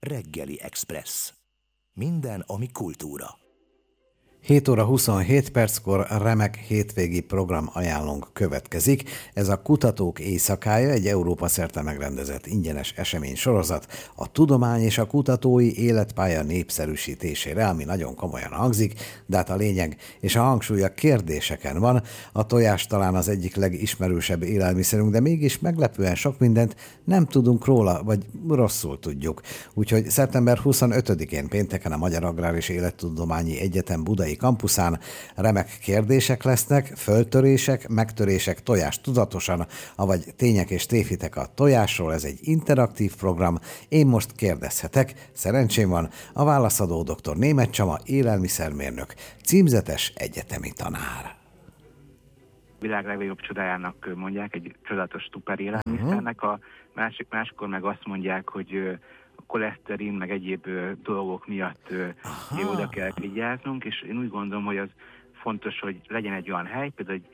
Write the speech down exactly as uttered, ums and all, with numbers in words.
Reggeli Express. Minden, ami kultúra. hét óra huszonhét perckor remek hétvégi program ajánlónk következik. Ez a Kutatók Éjszakája, egy Európa szerte megrendezett ingyenes esemény sorozat a tudomány és a kutatói életpálya népszerűsítésére, ami nagyon komolyan hangzik, de hát a lényeg és a hangsúly a kérdéseken van. A tojás talán az egyik legismerősebb élelmiszerünk, de mégis meglepően sok mindent nem tudunk róla, vagy rosszul tudjuk. Úgyhogy szeptember huszonötödikén pénteken a Magyar Agrár és Élettudományi Egyetem Budai kampuszán remek kérdések lesznek, föltörések, megtörések, tojás tudatosan, avagy tények és tévhitek a tojásról. Ez egy interaktív program. Én most kérdezhetek, szerencsém van, a válaszadó dr. Németh Csama, élelmiszermérnök, címzetes egyetemi tanár. A világ legnagyobb csodájának mondják, egy csodálatos szuper élelmiszernek, a másik, máskor meg azt mondják, hogy a koleszterin, meg egyéb dolgok miatt oda kell vigyáznunk, és én úgy gondolom, hogy az fontos, hogy legyen egy olyan hely, például egy